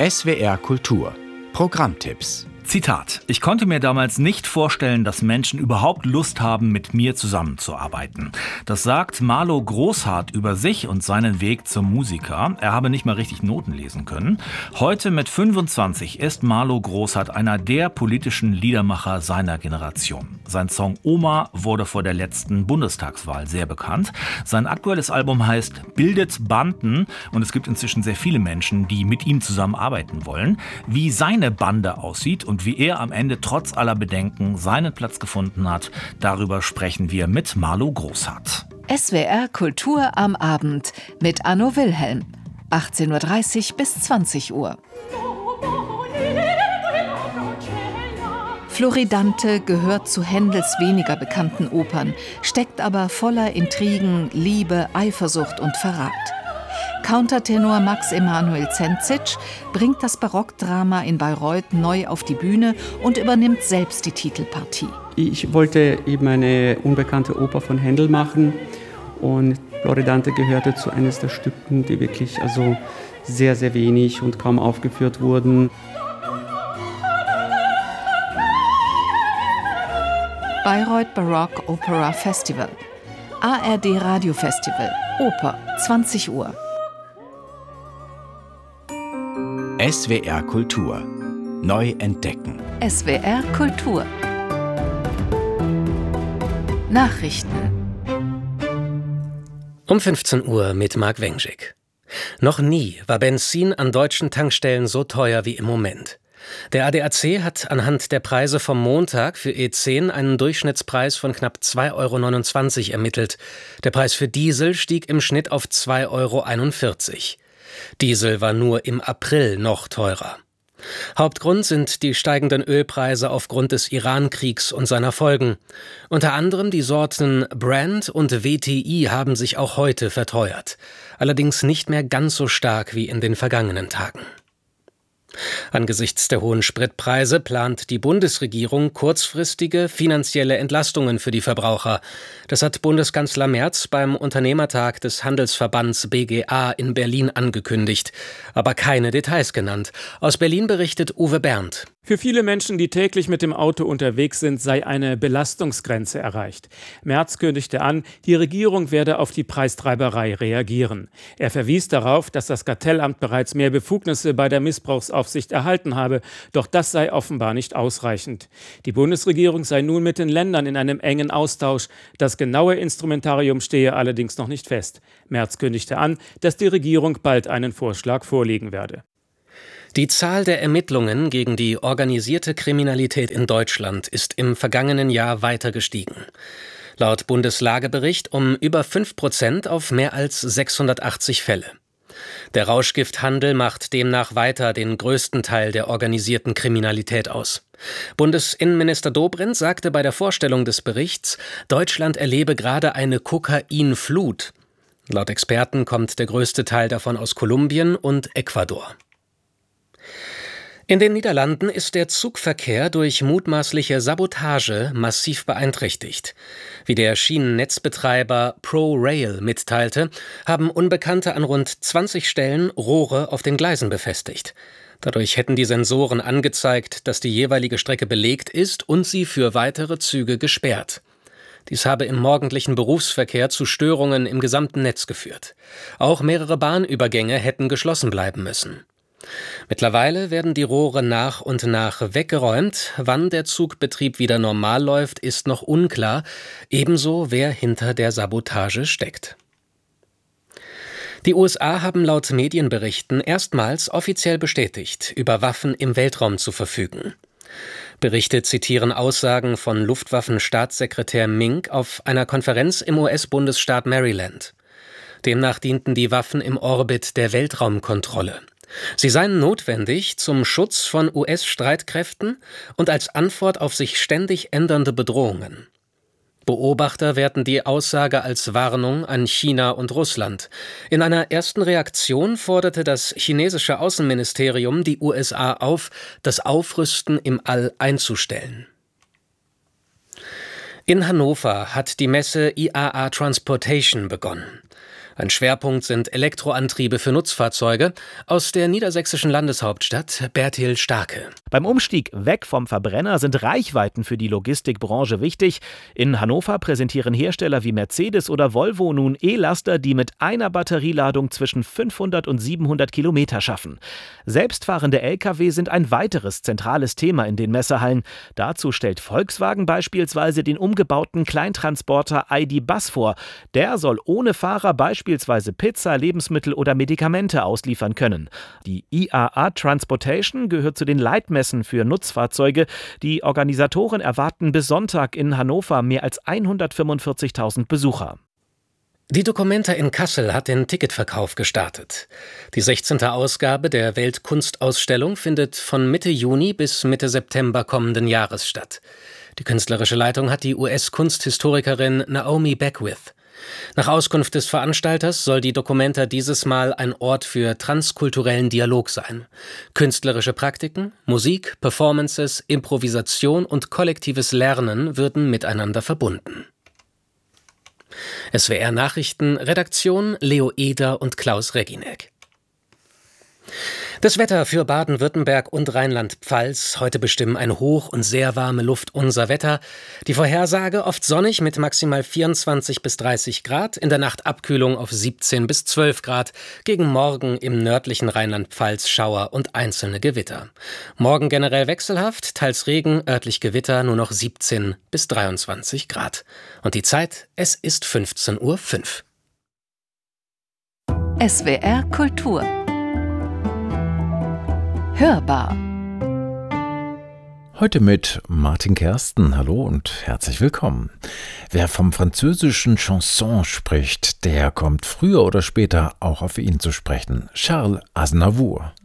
SWR Kultur Programmtipps. Zitat: Ich konnte mir damals nicht vorstellen, dass Menschen überhaupt Lust haben, mit mir zusammenzuarbeiten. Das sagt Marlo Großhardt über sich und seinen Weg zum Musiker. Er habe nicht mal richtig Noten lesen können. Heute mit 25 ist Marlo Großhardt einer der politischen Liedermacher seiner Generation. Sein Song Oma wurde vor der letzten Bundestagswahl sehr bekannt. Sein aktuelles Album heißt Bildet Banden und es gibt inzwischen sehr viele Menschen, die mit ihm zusammenarbeiten wollen. Wie seine Bande aussieht und wie er am Ende trotz aller Bedenken seinen Platz gefunden hat, darüber sprechen wir mit Marlo Großhardt. SWR Kultur am Abend mit Anno Wilhelm. 18:30 bis 20 Uhr. Floridante gehört zu Händels weniger bekannten Opern, steckt aber voller Intrigen, Liebe, Eifersucht und Verrat. Countertenor Max Emanuel Zenzic bringt das Barockdrama in Bayreuth neu auf die Bühne und übernimmt selbst die Titelpartie. Ich wollte eben eine unbekannte Oper von Händel machen und Floridante gehörte zu eines der Stücken, die wirklich sehr, sehr wenig und kaum aufgeführt wurden. Bayreuth Baroque Opera Festival. ARD Radio Festival. Oper, 20 Uhr. SWR Kultur neu entdecken. SWR Kultur. Nachrichten. Um 15 Uhr mit Marc Wenschig. Noch nie war Benzin an deutschen Tankstellen so teuer wie im Moment. Der ADAC hat anhand der Preise vom Montag für E10 einen Durchschnittspreis von knapp 2,29 € ermittelt. Der Preis für Diesel stieg im Schnitt auf 2,41 €. Diesel war nur im April noch teurer. Hauptgrund sind die steigenden Ölpreise aufgrund des Iran-Kriegs und seiner Folgen. Unter anderem die Sorten Brent und WTI haben sich auch heute verteuert. Allerdings nicht mehr ganz so stark wie in den vergangenen Tagen. Angesichts der hohen Spritpreise plant die Bundesregierung kurzfristige finanzielle Entlastungen für die Verbraucher. Das hat Bundeskanzler Merz beim Unternehmertag des Handelsverbands BGA in Berlin angekündigt, aber keine Details genannt. Aus Berlin berichtet Uwe Berndt. Für viele Menschen, die täglich mit dem Auto unterwegs sind, sei eine Belastungsgrenze erreicht. Merz kündigte an, die Regierung werde auf die Preistreiberei reagieren. Er verwies darauf, dass das Kartellamt bereits mehr Befugnisse bei der Missbrauchsaufsicht erhalten habe, doch das sei offenbar nicht ausreichend. Die Bundesregierung sei nun mit den Ländern in einem engen Austausch. Das genaue Instrumentarium stehe allerdings noch nicht fest. Merz kündigte an, dass die Regierung bald einen Vorschlag vorlegen werde. Die Zahl der Ermittlungen gegen die organisierte Kriminalität in Deutschland ist im vergangenen Jahr weiter gestiegen. Laut Bundeslagebericht um über 5% auf mehr als 680 Fälle. Der Rauschgifthandel macht demnach weiter den größten Teil der organisierten Kriminalität aus. Bundesinnenminister Dobrindt sagte bei der Vorstellung des Berichts, Deutschland erlebe gerade eine Kokainflut. Laut Experten kommt der größte Teil davon aus Kolumbien und Ecuador. In den Niederlanden ist der Zugverkehr durch mutmaßliche Sabotage massiv beeinträchtigt. Wie der Schienennetzbetreiber ProRail mitteilte, haben Unbekannte an rund 20 Stellen Rohre auf den Gleisen befestigt. Dadurch hätten die Sensoren angezeigt, dass die jeweilige Strecke belegt ist und sie für weitere Züge gesperrt. Dies habe im morgendlichen Berufsverkehr zu Störungen im gesamten Netz geführt. Auch mehrere Bahnübergänge hätten geschlossen bleiben müssen. Mittlerweile werden die Rohre nach und nach weggeräumt. Wann der Zugbetrieb wieder normal läuft, ist noch unklar. Ebenso, wer hinter der Sabotage steckt. Die USA haben laut Medienberichten erstmals offiziell bestätigt, über Waffen im Weltraum zu verfügen. Berichte zitieren Aussagen von Luftwaffenstaatssekretär Mink auf einer Konferenz im US-Bundesstaat Maryland. Demnach dienten die Waffen im Orbit der Weltraumkontrolle. Sie seien notwendig zum Schutz von US-Streitkräften und als Antwort auf sich ständig ändernde Bedrohungen. Beobachter werten die Aussage als Warnung an China und Russland. In einer ersten Reaktion forderte das chinesische Außenministerium die USA auf, das Aufrüsten im All einzustellen. In Hannover hat die Messe IAA Transportation begonnen. Ein Schwerpunkt sind Elektroantriebe für Nutzfahrzeuge. Aus der niedersächsischen Landeshauptstadt Bertil Starke. Beim Umstieg weg vom Verbrenner sind Reichweiten für die Logistikbranche wichtig. In Hannover präsentieren Hersteller wie Mercedes oder Volvo nun E-Laster, die mit einer Batterieladung zwischen 500 und 700 Kilometer schaffen. Selbstfahrende Lkw sind ein weiteres zentrales Thema in den Messehallen. Dazu stellt Volkswagen beispielsweise den umgebauten Kleintransporter ID. Bus vor. Der soll ohne Fahrer beispielsweise Pizza, Lebensmittel oder Medikamente ausliefern können. Die IAA Transportation gehört zu den Leitmessen für Nutzfahrzeuge. Die Organisatoren erwarten bis Sonntag in Hannover mehr als 145.000 Besucher. Die Documenta in Kassel hat den Ticketverkauf gestartet. Die 16. Ausgabe der Weltkunstausstellung findet von Mitte Juni bis Mitte September kommenden Jahres statt. Die künstlerische Leitung hat die US-Kunsthistorikerin Naomi Beckwith. Nach Auskunft des Veranstalters soll die Documenta dieses Mal ein Ort für transkulturellen Dialog sein. Künstlerische Praktiken, Musik, Performances, Improvisation und kollektives Lernen würden miteinander verbunden. SWR Nachrichten, Redaktion Leo Eder und Klaus Reginek. Das Wetter für Baden-Württemberg und Rheinland-Pfalz. Heute bestimmen eine hoch und sehr warme Luft unser Wetter. Die Vorhersage oft sonnig mit maximal 24 bis 30 Grad. In der Nacht Abkühlung auf 17 bis 12 Grad. Gegen Morgen im nördlichen Rheinland-Pfalz Schauer und einzelne Gewitter. Morgen generell wechselhaft, teils Regen, örtlich Gewitter, nur noch 17 bis 23 Grad. Und die Zeit, es ist 15:05 Uhr. SWR Kultur Hörbar. Heute mit Martin Kersten. Hallo und herzlich willkommen. Wer vom französischen Chanson spricht, der kommt früher oder später auch auf ihn zu sprechen. Charles Aznavour.